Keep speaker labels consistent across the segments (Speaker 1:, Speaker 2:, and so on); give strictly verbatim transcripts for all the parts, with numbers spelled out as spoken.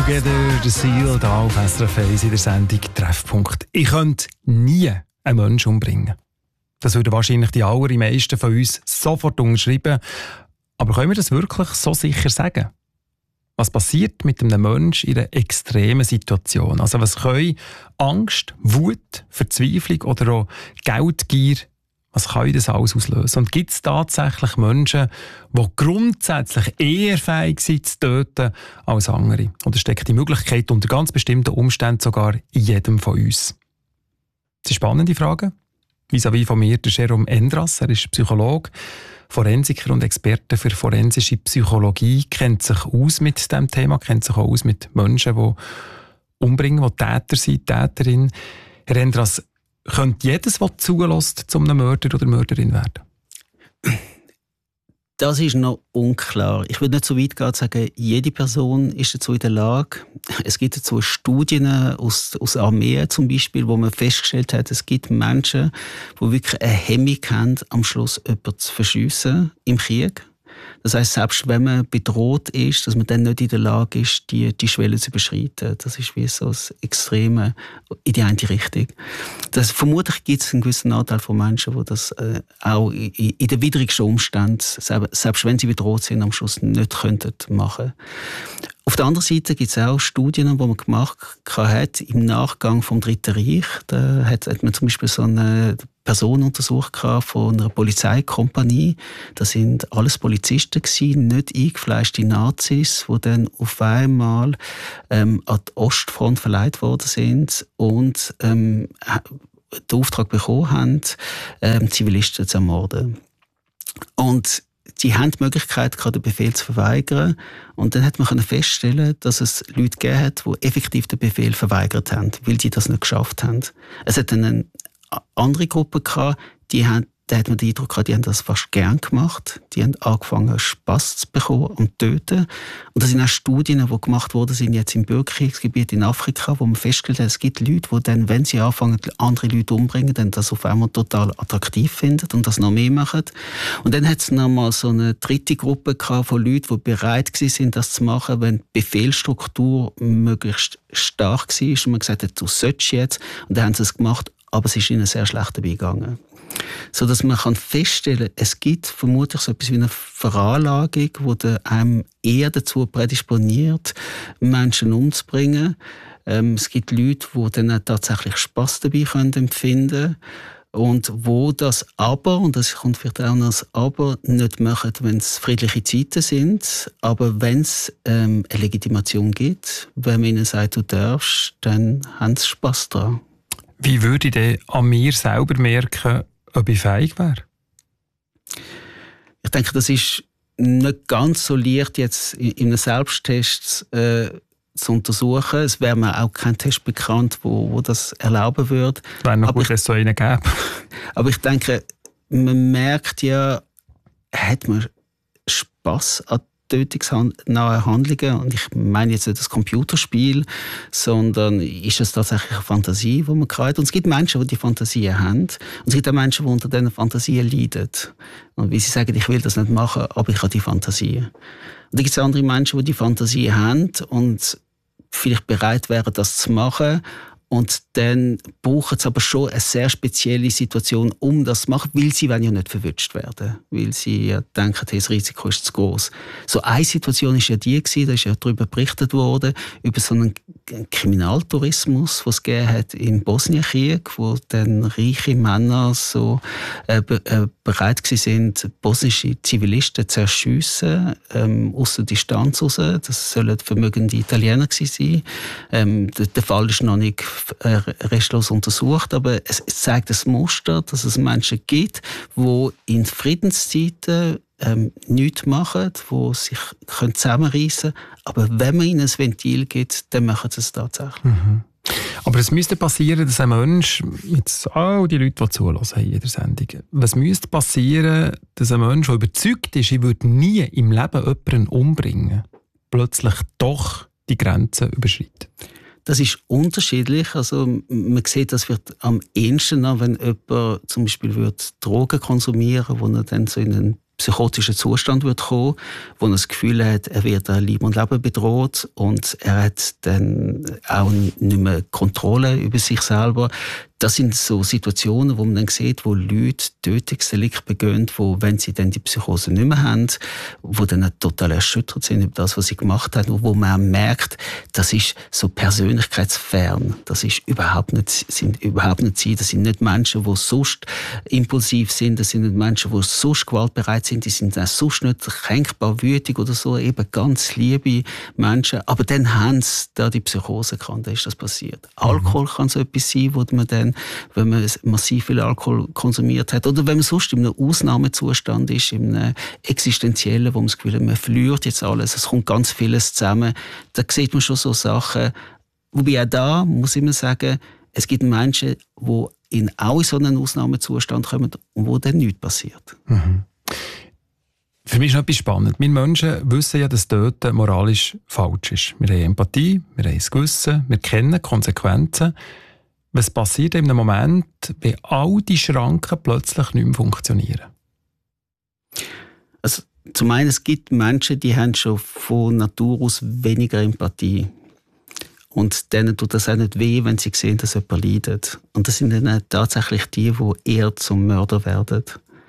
Speaker 1: Together, The Seal, hier auf S R F eins in der Sendung Treffpunkt. Ich könnte nie einen Menschen umbringen. Das würden wahrscheinlich die allermeisten von uns sofort unterschreiben. Aber können wir das wirklich so sicher sagen? Was passiert mit einem Menschen in einer extremen Situation? Also was können Angst, Wut, Verzweiflung oder auch Geldgier, was kann das alles auslösen? Und gibt es tatsächlich Menschen, die grundsätzlich eher fähig sind zu töten als andere? Oder steckt die Möglichkeit unter ganz bestimmten Umständen sogar in jedem von uns? Das ist eine spannende Frage. Vis-à-vis von mir der Jérôme Endras, er ist Psychologe, Forensiker und Experte für forensische Psychologie, kennt sich aus mit diesem Thema, kennt sich auch aus mit Menschen, die umbringen, die Täter sind, Täterin. Herr Endras, könnte jedes, der zulässt, zu einem Mörder oder Mörderin werden?
Speaker 2: Das ist noch unklar. Ich würde nicht so weit gehen zu sagen, jede Person ist dazu in der Lage. Es gibt dazu Studien aus, aus Armeen zum Beispiel, wo man festgestellt hat, es gibt Menschen, die wirklich eine Hemmung haben, am Schluss jemanden zu verschiessen im Krieg. Das heisst, selbst wenn man bedroht ist, dass man dann nicht in der Lage ist, die, die Schwelle zu überschreiten. Das ist wie so das Extreme in die eine Richtung. Das, vermutlich gibt es einen gewissen Anteil von Menschen, die das äh, auch in, in den widrigsten Umständen, selbst, selbst wenn sie bedroht sind, am Schluss nicht könnten machen. Auf der anderen Seite gibt es auch Studien, die man gemacht hat im Nachgang vom Dritten Reich. Da hat, hat man zum Beispiel so eine Person untersucht von einer Polizeikompanie. Das sind alles Polizisten gewesen, nicht eingefleischte Nazis, die dann auf einmal ähm, an die Ostfront verleiht worden sind und ähm, den Auftrag bekommen haben, ähm, Zivilisten zu ermorden. Und die haben die Möglichkeit, den Befehl zu verweigern. Und dann hat man feststellen, dass es Leute gegeben hat, die effektiv den Befehl verweigert haben, weil die das nicht geschafft haben. Es hat dann eine andere Gruppe gehabt, die haben, da hat man den Eindruck gehabt, die haben das fast gern gemacht. Die haben angefangen, Spass zu bekommen und zu töten. Und das sind auch Studien, die gemacht worden sind jetzt im Bürgerkriegsgebiet in Afrika, wo man festgestellt hat, es gibt Leute, die dann, wenn sie anfangen, andere Leute umbringen, dann das auf einmal total attraktiv finden und das noch mehr machen. Und dann hat es noch mal so eine dritte Gruppe gehabt von Leuten, die bereit waren, das zu machen, wenn die Befehlsstruktur möglichst stark war und man gesagt hat, du sollst jetzt. Und dann haben sie es gemacht, aber es ist ihnen sehr schlecht dabei gegangen. So dass man kann feststellen, es gibt vermutlich so etwas wie eine Veranlagung, die einem eher dazu prädisponiert, Menschen umzubringen. Ähm, es gibt Leute, die dann tatsächlich Spass dabei können empfinden und wo das aber, und das kommt vielleicht auch noch das Aber, nicht machen, wenn es friedliche Zeiten sind, aber wenn es ähm, eine Legitimation gibt, wenn man ihnen sagt, du darfst, dann haben sie Spass daran.
Speaker 1: Wie würde ich denn an mir selber merken, ob ich fähig wäre?
Speaker 2: Ich denke, das ist nicht ganz so leicht, jetzt in einem Selbsttest äh, zu untersuchen. Es wäre mir auch kein Test bekannt, wo, wo das erlauben würde.
Speaker 1: Wäre noch gut, dass es so einen gäbe.
Speaker 2: Aber ich denke, man merkt ja, hat man Spass an tötungsnahe Handlungen, und ich meine jetzt nicht das Computerspiel, sondern ist es tatsächlich eine Fantasie, die man hat. Und es gibt Menschen, die die Fantasien haben, und es gibt auch Menschen, die unter diesen Fantasien leiden. Und wie sie sagen, ich will das nicht machen, aber ich habe die Fantasien. Und dann gibt es andere Menschen, die die Fantasie haben und vielleicht bereit wären, das zu machen. Und dann brauchen sie aber schon eine sehr spezielle Situation, um das zu machen, weil sie ja nicht verwünscht werden. Weil sie ja denken, hey, das Risiko ist zu groß. So eine Situation war ja die, da ist ja darüber berichtet worden, über so einen Kriminaltourismus, den es gegeben hat im Bosnienkrieg, wo dann reiche Männer so äh, be- äh, bereit waren, bosnische Zivilisten zu erschiessen, ähm, aus der Distanz raus. Das sollen vermögende Italiener sein. Ähm, der, der Fall ist noch nicht restlos untersucht, aber es zeigt das Muster, dass es Menschen gibt, die in Friedenszeiten ähm, nichts machen, die sich zusammenreißen können, aber wenn man ihnen ein Ventil gibt, dann machen sie es tatsächlich.
Speaker 1: Mhm. Aber es müsste passieren, dass ein Mensch, jetzt all die Leute, die zuhören in jeder Sendung, was müsste passieren, dass ein Mensch, der überzeugt ist, ich würde nie im Leben jemanden umbringen, plötzlich doch die Grenzen überschreitet?
Speaker 2: Das ist unterschiedlich. Also, man sieht, das wird am ehesten an, wenn jemand zum Beispiel Drogen konsumieren würde, wo er dann so in einen psychotischen Zustand wird kommen, wo er das Gefühl hat, er wird an Leben und Leben bedroht und er hat dann auch nicht mehr Kontrolle über sich selber. Das sind so Situationen, wo man dann sieht, wo Leute Tötungsdelikte begehen, wo, wenn sie dann die Psychose nicht mehr haben, wo dann total erschüttert sind über das, was sie gemacht haben, wo man merkt, das ist so persönlichkeitsfern. Das ist überhaupt nicht, sind überhaupt nicht sie. Das sind nicht Menschen, die sonst impulsiv sind. Das sind nicht Menschen, die sonst gewaltbereit sind. Die sind auch sonst nicht kränkbar, wütig oder so. Eben ganz liebe Menschen. Aber dann haben sie da die Psychose gehabt. Dann ist das passiert. Mhm. Alkohol kann so etwas sein, wo man dann, wenn man massiv viel Alkohol konsumiert hat oder wenn man sonst in einem Ausnahmezustand ist, in einem existenziellen, wo man das Gefühl hat, man verliert jetzt alles, es kommt ganz vieles zusammen, da sieht man schon so Sachen. Wobei auch da muss ich immer sagen, es gibt Menschen, die in auch in so einen Ausnahmezustand kommen und wo dann nichts passiert.
Speaker 1: Mhm. Für mich ist noch etwas spannend. Wir Menschen wissen ja, dass Töten moralisch falsch ist. Wir haben Empathie, wir haben das Gewissen, wir kennen Konsequenzen. Was passiert in einem Moment, wenn all die Schranken plötzlich nicht mehr funktionieren?
Speaker 2: Also, zum einen, es gibt Menschen, die haben schon von Natur aus weniger Empathie. Und denen tut das auch nicht weh, wenn sie sehen, dass jemand leidet. Und das sind dann tatsächlich die, die eher zum Mörder werden.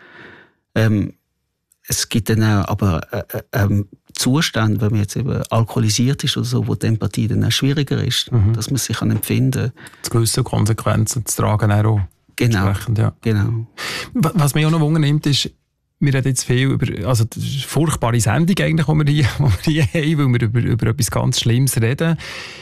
Speaker 2: Ähm, es gibt dann auch aber äh, äh, Zustände, wenn man jetzt eben alkoholisiert ist oder so, wo die Empathie dann auch schwieriger ist, mhm. dass man sich kann empfinden kann.
Speaker 1: Das gewisse Konsequenzen zu tragen auch.
Speaker 2: Genau,
Speaker 1: ja.
Speaker 2: genau.
Speaker 1: Was mich auch noch wundernimmt, ist, wir reden jetzt viel über, also das ist eine furchtbare Sendung eigentlich, die wir hier, die wir hier haben, weil wir über, über etwas ganz Schlimmes reden.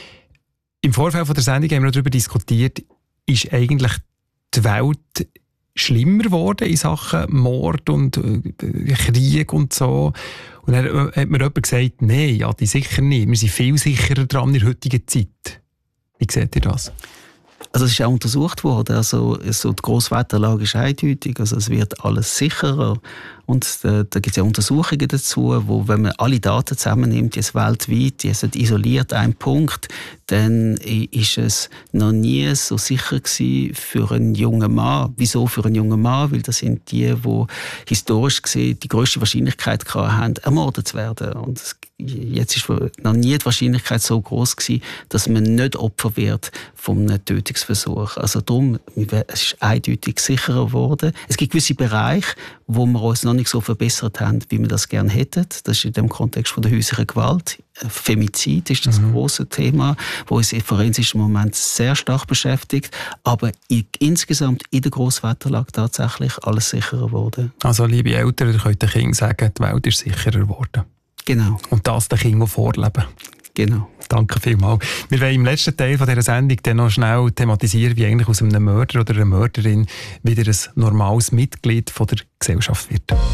Speaker 1: Im Vorfeld von der Sendung haben wir darüber diskutiert, ist eigentlich die Welt schlimmer geworden in Sachen Mord und äh, Krieg und so. Und dann hat mir jemand gesagt, nein, ja, die sicher nicht. Wir sind viel sicherer dran in der heutigen Zeit. Wie seht ihr das?
Speaker 2: Also es ist auch untersucht worden. Also, also die Grosswetterlage ist eindeutig. Also es wird alles sicherer. Und da, da gibt es ja Untersuchungen dazu, wo, wenn man alle Daten zusammennimmt, jetzt weltweit, jetzt isoliert einen Punkt, dann ist es noch nie so sicher gewesen für einen jungen Mann. Wieso für einen jungen Mann? Weil das sind die, die historisch gesehen die grösste Wahrscheinlichkeit haben, ermordet zu werden. Und jetzt ist noch nie die Wahrscheinlichkeit so groß gewesen, dass man nicht Opfer wird von einem Tötungsversuch. Also darum, es ist eindeutig sicherer geworden. Es gibt gewisse Bereiche, wo wir uns noch nicht so verbessert haben, wie wir das gerne hätten. Das ist in dem Kontext von der häuslichen Gewalt. Femizid ist das mhm. große Thema, das uns im forensischen Moment sehr stark beschäftigt. Aber in, insgesamt in der Grosswetterlage tatsächlich alles sicherer geworden.
Speaker 1: Also, liebe Eltern, ihr könnt den Kindern sagen, die Welt ist sicherer geworden.
Speaker 2: Genau.
Speaker 1: Und das den Kindern vorleben.
Speaker 2: Genau.
Speaker 1: Danke vielmals. Wir wollen im letzten Teil von dieser Sendung dann noch schnell thematisieren, wie eigentlich aus einem Mörder oder einer Mörderin wieder ein normales Mitglied von der Gesellschaft wird.